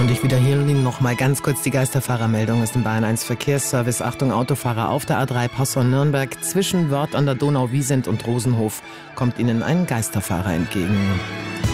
Und ich wiederhole Ihnen noch mal ganz kurz die Geisterfahrermeldung aus dem Bayern 1 Verkehrsservice. Achtung, Autofahrer auf der A3 Passau-Nürnberg. Zwischen Wörth an der Donau-Wiesent und Rosenhof kommt Ihnen ein Geisterfahrer entgegen.